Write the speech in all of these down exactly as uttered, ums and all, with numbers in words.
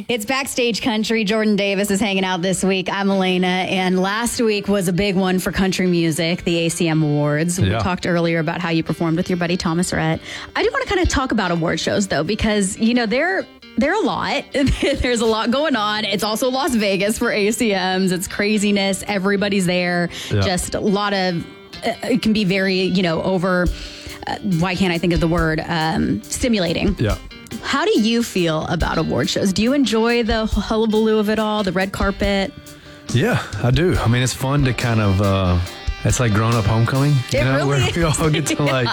It's Backstage Country. Jordan Davis is hanging out this week. I'm Elena, and last week was a big one for country music, the A C M Awards. We Yeah. talked earlier about how you performed with your buddy Thomas Rhett. I do want to kind of talk about award shows, though, because, you know, they're They're a lot. There's a lot going on. It's also Las Vegas for A C Ms. It's craziness. Everybody's there. Yeah. Just a lot of, uh, it can be very, you know, over, uh, why can't I think of the word, um, stimulating. Yeah. How do you feel about award shows? Do you enjoy the hullabaloo of it all, the red carpet? Yeah, I do. I mean, it's fun to kind of, uh, it's like grown up homecoming, you It know, really where we all get to like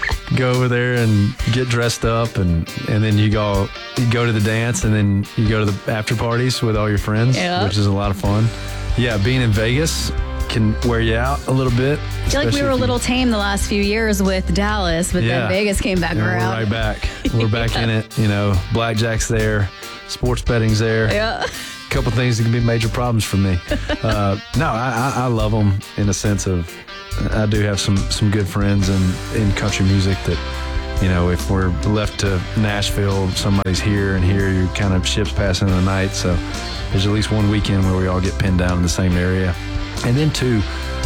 go over there and get dressed up, and, and then you go, you go to the dance, and then you go to the after parties with all your friends, Yeah. which is a lot of fun. Yeah, being in Vegas can wear you out a little bit. I feel like we were a little tame the last few years with Dallas, but Yeah. then Vegas came back And we're around. right back. We're back in it. You know, blackjack's there, sports betting's there. Yeah. A couple things that can be major problems for me. Uh, no, I, I, I love them in a sense of, I do have some some good friends in, in country music that, you know, if we're left to Nashville, somebody's here and here, you kind of ships passing in the night. So there's at least one weekend where we all get pinned down in the same area. And then two,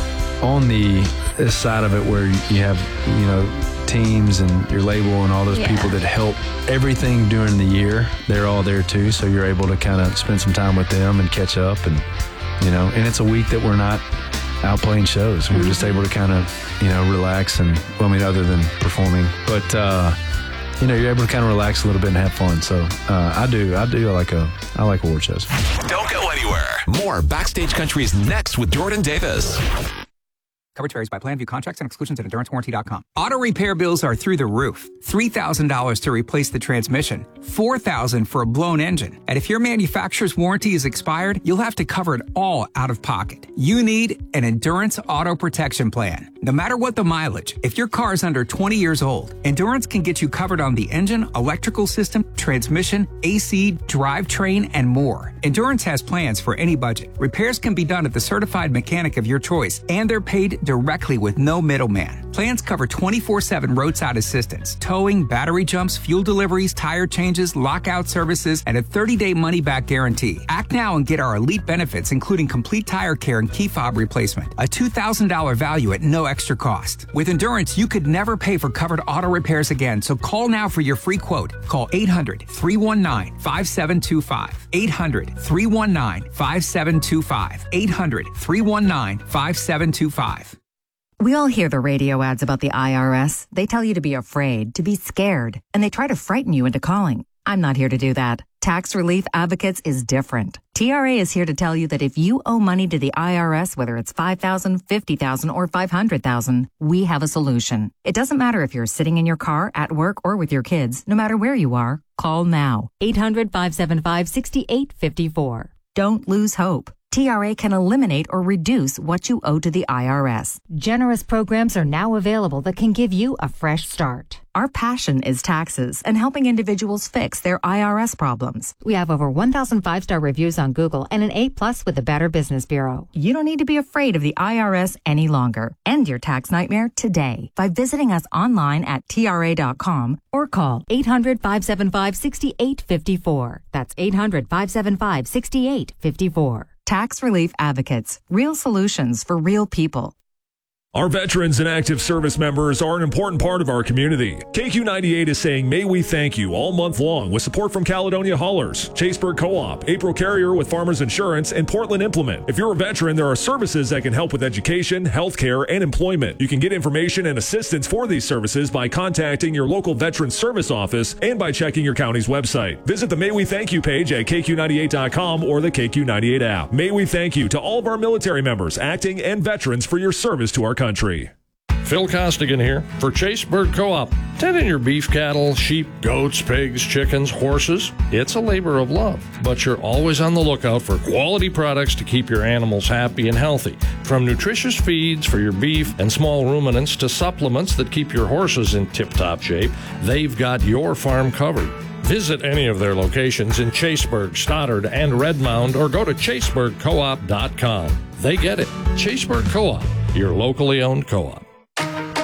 on the side of it where you have, you know, teams and your label and all those Yeah. people that help everything during the year, they're all there too. So you're able to kind of spend some time with them and catch up, and, you know, and it's a week that we're not out playing shows. We're just able to kind of, you know, relax and, well, I mean, other than performing, but, uh, you know, you're able to kind of relax a little bit and have fun. So uh, I do, I do like a, I like award shows. Don't go anywhere. More Backstage Country is next with Jordan Davis. Coverage varies by plan. View contracts and exclusions at endurance warranty dot com. Auto repair bills are through the roof. three thousand dollars to replace the transmission. four thousand dollars for a blown engine. And if your manufacturer's warranty is expired, you'll have to cover it all out of pocket. You need an Endurance Auto Protection Plan. No matter what the mileage, if your car is under twenty years old, Endurance can get you covered on the engine, electrical system, transmission, A C, drivetrain, and more. Endurance has plans for any budget. Repairs can be done at the certified mechanic of your choice, and they're paid directly with no middleman. Plans cover twenty-four seven roadside assistance, towing, battery jumps, fuel deliveries, tire changes, lockout services, and a thirty-day money-back guarantee. Act now and get our elite benefits, including complete tire care and key fob replacement. A two thousand dollars value at no extra cost. With Endurance, you could never pay for covered auto repairs again, so call now for your free quote. Call eight hundred, three one nine, five seven two five. eight hundred, three one nine, five seven two five. eight hundred, three one nine, five seven two five. We all hear the radio ads about the I R S. They tell you to be afraid, to be scared, and they try to frighten you into calling. I'm not here to do that. Tax Relief Advocates is different. T R A is here to tell you that if you owe money to the I R S, whether it's five thousand dollars, fifty thousand dollars, or five hundred thousand dollars, we have a solution. It doesn't matter if you're sitting in your car, at work, or with your kids. No matter where you are, call now. eight hundred, five seven five, six eight five four. Don't lose hope. T R A can eliminate or reduce what you owe to the I R S. Generous programs are now available that can give you a fresh start. Our passion is taxes and helping individuals fix their I R S problems. We have over one thousand five-star reviews on Google and an A plus with the Better Business Bureau. You don't need to be afraid of the I R S any longer. End your tax nightmare today by visiting us online at T R A dot com Or call eight hundred, five seven five, six eight five four. That's eight hundred, five seven five, six eight five four. Tax Relief Advocates. Real solutions for real people. Our veterans and active service members are an important part of our community. K Q ninety-eight is saying, may we thank you all month long with support from Caledonia Haulers, Chaseburg Co-op, April Carrier with Farmers Insurance, and Portland Implement. If you're a veteran, there are services that can help with education, healthcare, and employment. You can get information and assistance for these services by contacting your local veteran service office and by checking your county's website. Visit the May We Thank You page at K Q ninety-eight dot com or the K Q ninety-eight app. May we thank you to all of our military members, acting, and veterans for your service to our country. Phil Costigan here for Chaseburg Co-op. Tending your beef cattle, sheep, goats, pigs, chickens, horses, it's a labor of love. But you're always on the lookout for quality products to keep your animals happy and healthy. From nutritious feeds for your beef and small ruminants to supplements that keep your horses in tip-top shape, they've got your farm covered. Visit any of their locations in Chaseburg, Stoddard, and Redmond, or go to chaseburg co op dot com. They get it. Chaseburg Co-op, your locally owned co-op.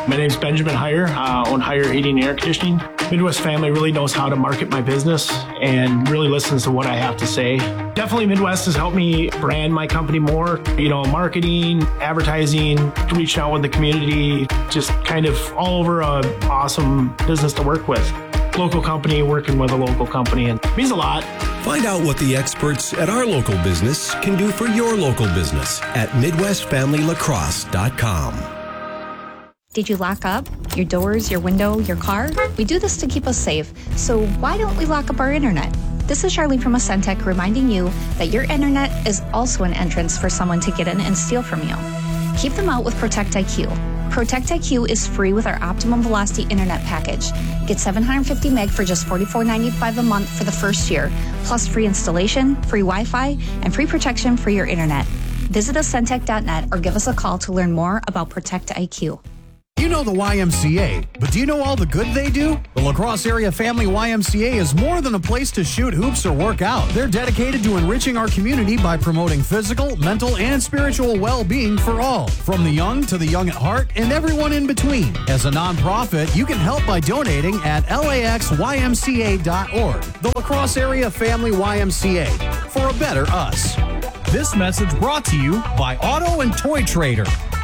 My name's Benjamin Heyer, uh, own Heyer Heating and Air Conditioning. Midwest Family really knows how to market my business and really listens to what I have to say. Definitely Midwest has helped me brand my company more. You know, marketing, advertising, reaching out with the community, just kind of all over a awesome business to work with. Local company working with a local company, and it means a lot. Find out what the experts at our local business can do for your local business at midwest family lacrosse dot com. Did you lock up your doors, your window, your car? We do this to keep us safe, so why don't we lock up our internet? This is Charlene from Ascentec reminding you that your internet is also an entrance for someone to get in and steal from you. Keep them out with Protect I Q. Protect I Q is free with our Optimum Velocity Internet package. Get seven hundred fifty meg for just forty-four ninety-five a month for the first year, plus free installation, free Wi-Fi, and free protection for your internet. Visit Ascentec dot net or give us a call to learn more about Protect I Q. You know the Y M C A, but do you know all the good they do? The La Crosse Area Family Y M C A is more than a place to shoot hoops or work out. They're dedicated to enriching our community by promoting physical, mental, and spiritual well-being for all, from the young to the young at heart and everyone in between. As a nonprofit, you can help by donating at L A X Y M C A dot org. The La Crosse Area Family Y M C A, for a better us. This message brought to you by Auto and Toy Trader.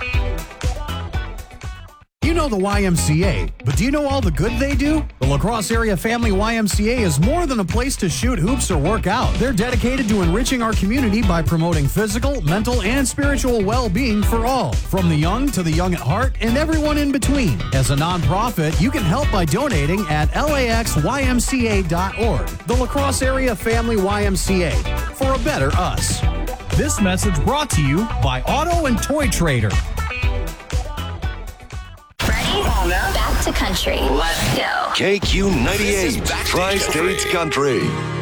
You know the Y M C A, but do you know all the good they do? The La Crosse Area Family Y M C A is more than a place to shoot hoops or work out. They're dedicated to enriching our community by promoting physical, mental, and spiritual well-being for all, from the young to the young at heart and everyone in between. As a nonprofit, you can help by donating at L A X Y M C A dot org. The La Crosse Area Family Y M C A, for a better us. This message brought to you by Auto and Toy Trader. Back to country. Let's go. K Q ninety-eight, Tri-States Country.